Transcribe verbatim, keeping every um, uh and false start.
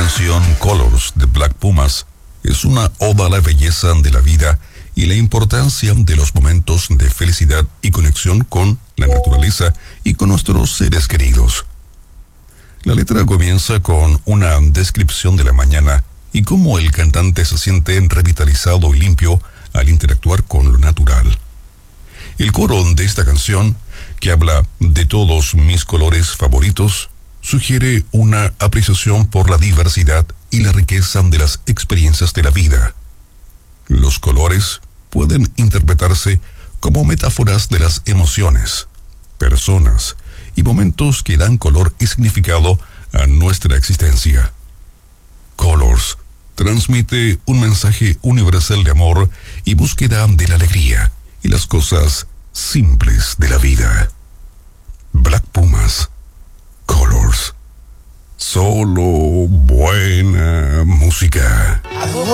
canción Colors de Black Pumas es una oda a la belleza de la vida y la importancia de los momentos de felicidad y conexión con la naturaleza y con nuestros seres queridos. La letra comienza con una descripción de la mañana y cómo el cantante se siente revitalizado y limpio al interactuar con lo natural. El coro de esta canción, que habla de todos mis colores favoritos, sugiere una apreciación por la diversidad y la riqueza de las experiencias de la vida. Los colores pueden interpretarse como metáforas de las emociones, personas y momentos que dan color y significado a nuestra existencia. Colors transmite un mensaje universal de amor y búsqueda de la alegría y las cosas simples de la vida. Black Pumas, Colors. Solo buena música.